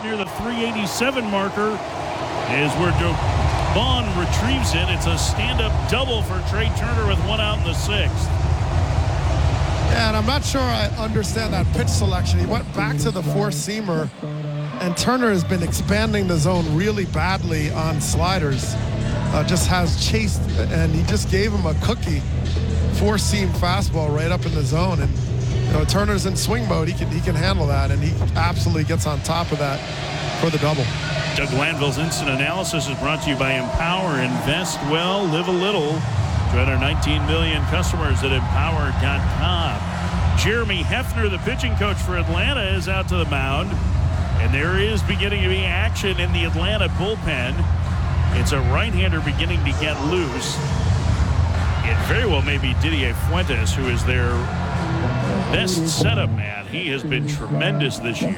near the 387 marker is where Dubon retrieves it. It's a stand-up double for Trey Turner with one out in the sixth. Yeah, and I'm not sure I understand that pitch selection. He went back to the four-seamer, and Turner has been expanding the zone really badly on sliders. Just has chased, and he just gave him a cookie four-seam fastball right up in the zone. And Turner's in swing mode. He can handle that, and he absolutely gets on top of that for the double. Doug Glanville's instant analysis is brought to you by Empower. Invest well, live a little. Join our 19 million customers at Empower.com. Jeremy Hefner, the pitching coach for Atlanta, is out to the mound. And there is beginning to be action in the Atlanta bullpen. It's a right-hander beginning to get loose. It very well may be Didier Fuentes, who is their best setup man. He has been tremendous this year.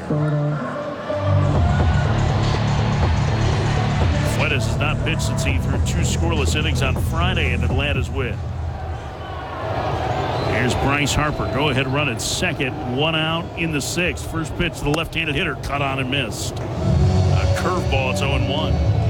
Fuentes has not pitched since he threw 2 scoreless innings on Friday in Atlanta's win. Here's Bryce Harper. Go-ahead run at second. 1 out in the sixth. First pitch to the left-handed hitter. Cut on and missed. A curveball. It's 0-1.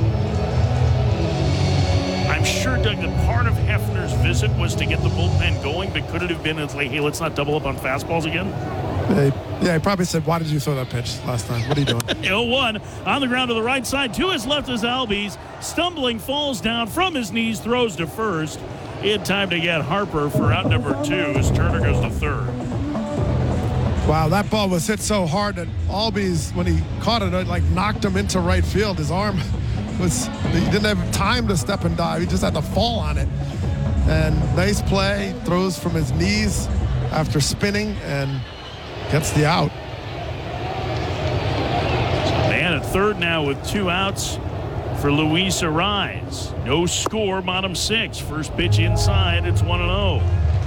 I'm sure, Doug, that part of Hefner's visit was to get the bullpen going, but could it have been, it's like, hey, let's not double up on fastballs again? Yeah, he probably said, why did you throw that pitch last time? What are you doing? 0-1 on the ground to the right side. To his left is Albies. Stumbling, falls down from his knees, throws to first. In time to get Harper for out number 2 as Turner goes to third. Wow, that ball was hit so hard that Albies, when he caught it, like knocked him into right field. His arm he didn't have time to step and dive. He just had to fall on it. And nice play, throws from his knees after spinning and gets the out. Man at third now with 2 outs for Luis Arraez. No score, bottom 6. First pitch inside, it's 1-0.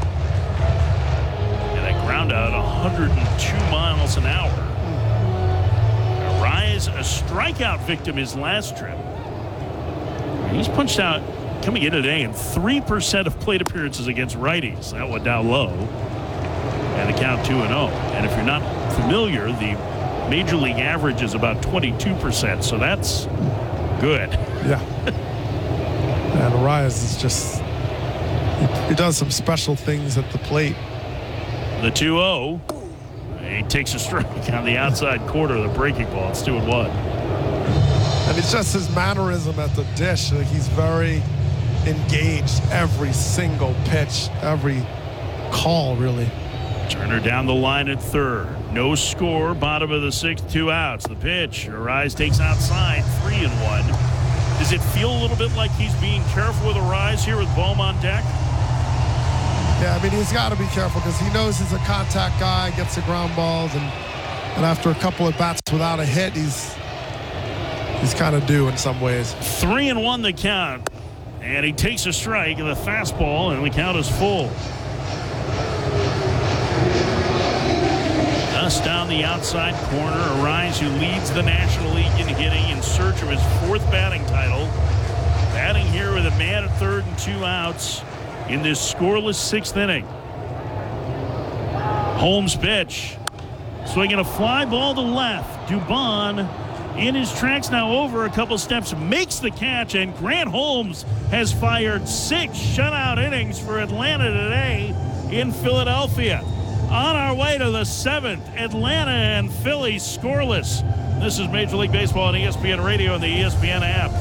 And a ground out 102 miles an hour. Arraez, a strikeout victim his last trip. He's punched out coming in today in 3% of plate appearances against righties. That went down low. And the count 2-0. And if you're not familiar, the major league average is about 22%. So that's good. Yeah. And Arraez is just, he does some special things at the plate. The 2-0. He takes a strike on the outside corner of the breaking ball. It's 2-1. And it's just his mannerism at the dish. Like, he's very engaged every single pitch, every call, really. Turner down the line at third. No score, bottom of the sixth, 2 outs. The pitch, Arraez takes outside, 3-1. Does it feel a little bit like he's being careful with Arraez here with Bohm on deck? Yeah, I mean, he's got to be careful because he knows he's a contact guy, gets the ground balls, and after a couple of bats without a hit, he's kind of due in some ways. 3-1 the count. And he takes a strike in the fastball, and the count is full. Thus down the outside corner, Arraez, who leads the National League in hitting in search of his 4th batting title. Batting here with a man at third and 2 outs in this scoreless 6th inning. Holmes pitch. Swinging a fly ball to left. Dubon in his tracks now over a couple steps, makes the catch, and Grant Holmes has fired 6 shutout innings for Atlanta today in Philadelphia. On our way to the 7th, Atlanta and Philly scoreless. This is Major League Baseball on ESPN Radio and the ESPN app.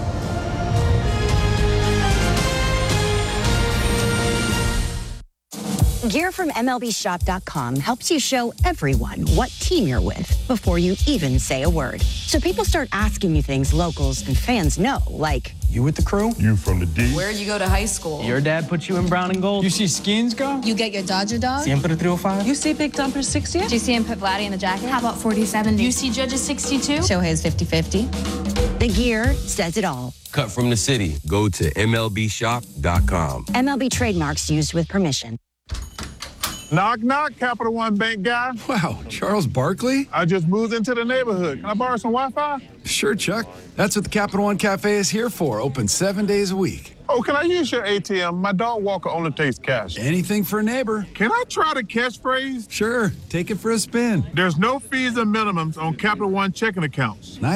Gear from MLBshop.com helps you show everyone what team you're with before you even say a word. So people start asking you things locals and fans know, like, you with the crew? You from the D? Where'd you go to high school? Your dad put you in brown and gold? You see Skins go? You get your Dodger dog? Siempre 305? You see Big Dumper 60? Did you see him put Vladdy in the jacket? How about 40-70? You see Judge's 62? Shohei's 50-50. the gear says it all. Cut from the city. Go to MLBshop.com. MLB trademarks used with permission. Knock, knock, Capital One Bank guy. Wow, Charles Barkley? I just moved into the neighborhood. Can I borrow some Wi-Fi? Sure, Chuck. That's what the Capital One Cafe is here for. Open 7 days a week. Oh, can I use your ATM? My dog walker only takes cash. Anything for a neighbor. Can I try the catchphrase? Sure, take it for a spin. There's no fees and minimums on Capital One checking accounts. Nice.